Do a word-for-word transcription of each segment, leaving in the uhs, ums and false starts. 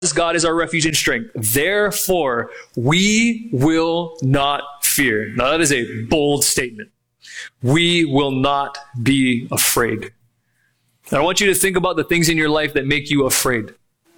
God is our refuge and strength. Therefore, we will not fear. Now, that is a bold statement. We will not be afraid. And I want you to think about the things in your life that make you afraid.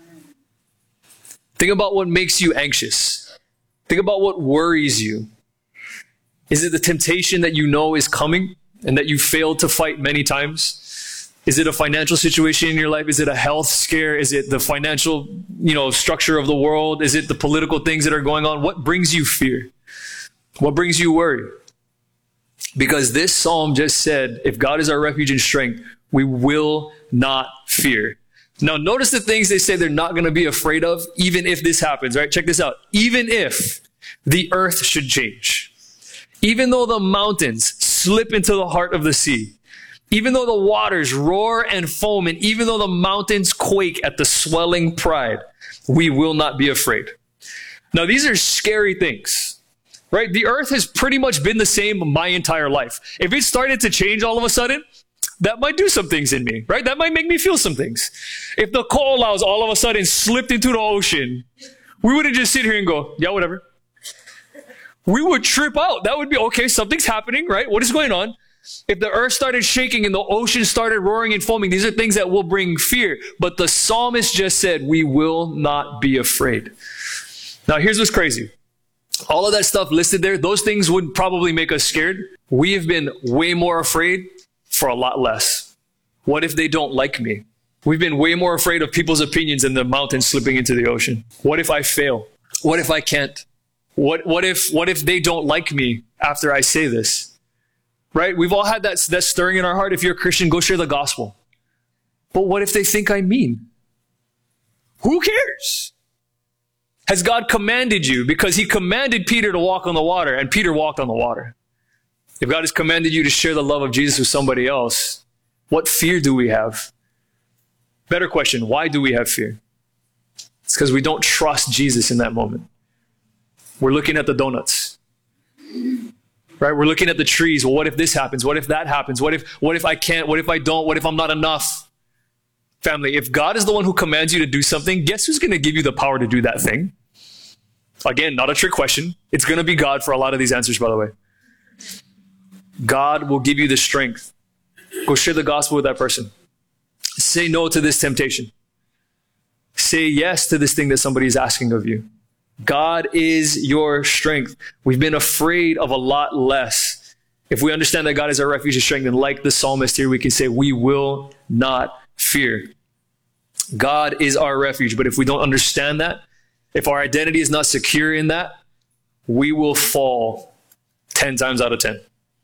Think about what makes you anxious. Think about what worries you. Is it the temptation that you know is coming and that you failed to fight many times? Is it a financial situation in your life? Is it a health scare? Is it the financial, you know, structure of the world? Is it the political things that are going on? What brings you fear? What brings you worry? Because this psalm just said, if God is our refuge and strength, we will not fear. Now, notice the things they say they're not going to be afraid of, even if this happens, right? Check this out. Even if the earth should change, even though the mountains slip into the heart of the sea, even though the waters roar and foam, and even though the mountains quake at the swelling pride, we will not be afraid. Now, these are scary things, right? The earth has pretty much been the same my entire life. If it started to change all of a sudden, that might do some things in me, right? That might make me feel some things. If the coal house all of a sudden slipped into the ocean, we wouldn't just sit here and go, yeah, whatever. We would trip out. That would be, okay, something's happening, right? What is going on? If the earth started shaking and the ocean started roaring and foaming, these are things that will bring fear. But the psalmist just said, we will not be afraid. Now, here's what's crazy. All of that stuff listed there, those things would probably make us scared. We have been way more afraid for a lot less. What if they don't like me? We've been way more afraid of people's opinions than the mountains slipping into the ocean. What if I fail? What if I can't? What, what if, what if they don't like me after I say this? Right? We've all had that, that stirring in our heart. If you're a Christian, go share the gospel. But what if they think I'm mean? Who cares? Has God commanded you? Because he commanded Peter to walk on the water, and Peter walked on the water. If God has commanded you to share the love of Jesus with somebody else, what fear do we have? Better question, why do we have fear? It's because we don't trust Jesus in that moment. We're looking at the donuts. Right? We're looking at the trees. Well, what if this happens? What if that happens? What if, what if I can't? What if I don't? What if I'm not enough? Family, if God is the one who commands you to do something, guess who's going to give you the power to do that thing? Again, not a trick question. It's going to be God for a lot of these answers, by the way. God will give you the strength. Go share the gospel with that person. Say no to this temptation. Say yes to this thing that somebody is asking of you. God is your strength. We've been afraid of a lot less. If we understand that God is our refuge and strength, then like the psalmist here, we can say we will not fear. God is our refuge. But if we don't understand that, if our identity is not secure in that, we will fall ten times out of ten.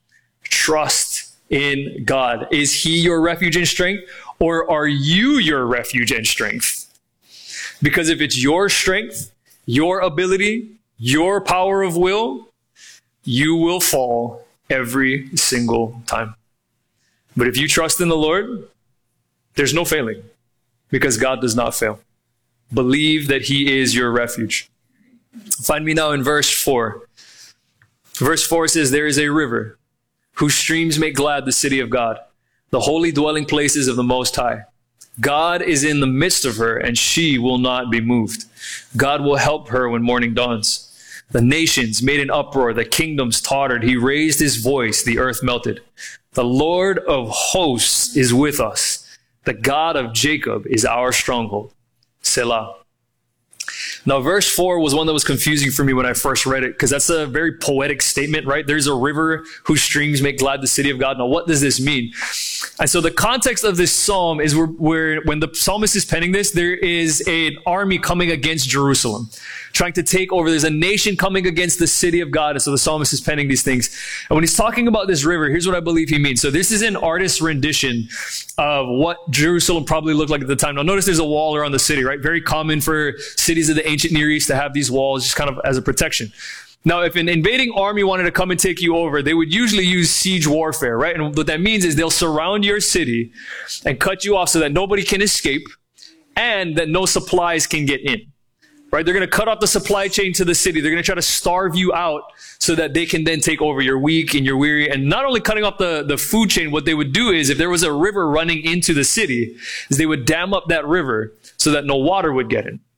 Trust in God. Is he your refuge and strength, or are you your refuge and strength? Because if it's your strength, your ability, your power of will, you will fall every single time. But if you trust in the Lord, there's no failing, because God does not fail. Believe that he is your refuge. Find me now in verse four. Verse four says, there is a river whose streams make glad the city of God, the holy dwelling places of the Most High. God is in the midst of her, and she will not be moved. God will help her when morning dawns. The nations made an uproar, the kingdoms tottered. He raised his voice, the earth melted. The Lord of hosts is with us. The God of Jacob is our stronghold. Selah. Now, verse four was one that was confusing for me when I first read it, because that's a very poetic statement, right? There's a river whose streams make glad the city of God. Now, what does this mean? And so the context of this psalm is where, where when the psalmist is penning this, there is an army coming against Jerusalem, trying to take over. There's a nation coming against the city of God. And so the psalmist is penning these things. And when he's talking about this river, here's what I believe he means. So this is an artist's rendition of what Jerusalem probably looked like at the time. Now, notice there's a wall around the city, right? Very common for cities of the ancient Near East to have these walls just kind of as a protection. Now, if an invading army wanted to come and take you over, they would usually use siege warfare, right? And what that means is they'll surround your city and cut you off so that nobody can escape and that no supplies can get in, right? They're going to cut off the supply chain to the city. They're going to try to starve you out so that they can then take over. You're weak and you're weary. And not only cutting off the, the food chain, what they would do is if there was a river running into the city, is they would dam up that river so that no water would get in.